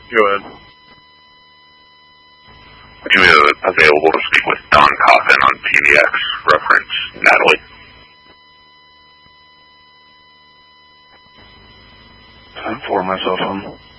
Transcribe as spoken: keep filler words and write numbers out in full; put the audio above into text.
Go ahead. Are you uh, available to speak with Don Coffin on P V X? Reference Natalie. I forward myself home.